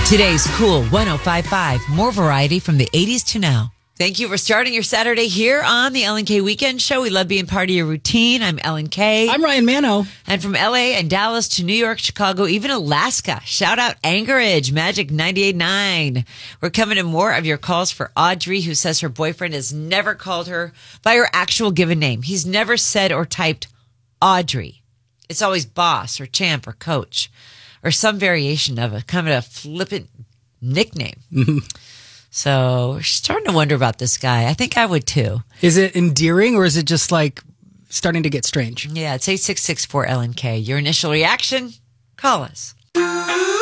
Today's Cool 105.5. More variety from the 80s to now. Thank you for starting your Saturday here on the Ellen K Weekend Show. We love being part of your routine. I'm Ellen K. I'm Ryan Mano. And from LA and Dallas to New York, Chicago, even Alaska. Shout out Anchorage, Magic 98.9. We're coming to more of your calls for Audrey, who says her boyfriend has never called her by her actual given name. He's never said or typed Audrey. It's always boss or champ or coach or some variation of a kind of a flippant nickname. So we're starting to wonder about this guy. I think I would too. Is it endearing or is it just like starting to get strange? Yeah, it's 8664 LNK. Your initial reaction? Call us.